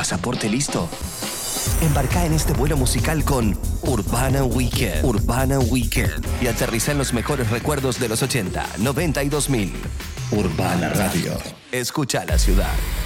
pasaporte listo? Embarca en este vuelo musical con Urbana Weekend. Urbana Weekend. Y aterriza en los mejores recuerdos de los 80, 90 y 2000. Urbana Radio. Escucha la ciudad.